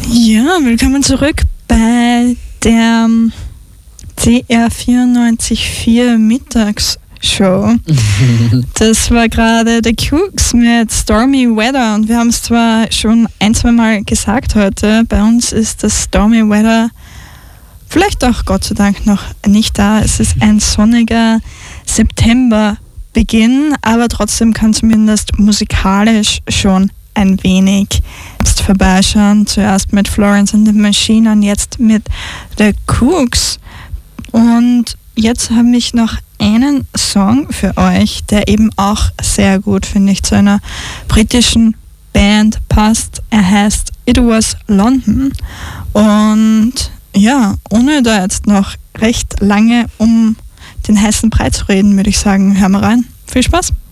Ja, willkommen zurück bei der CR 94.4 Mittagsshow. Das war gerade The Kooks mit Stormy Weather und wir haben es zwar schon ein, zwei Mal gesagt heute, bei uns ist das Stormy Weather vielleicht auch Gott sei Dank noch nicht da. Es ist ein sonniger Septemberbeginn, aber trotzdem kann zumindest musikalisch schon ein wenig jetzt vorbeischauen. Zuerst mit Florence and the Machine und jetzt mit The Kooks. Und jetzt habe ich noch einen Song für euch, der eben auch sehr gut, finde ich, zu einer britischen Band passt. Er heißt It Was London. Und ja, ohne da jetzt noch recht lange um den heißen Brei zu reden, würde ich sagen, hören wir rein. Viel Spaß!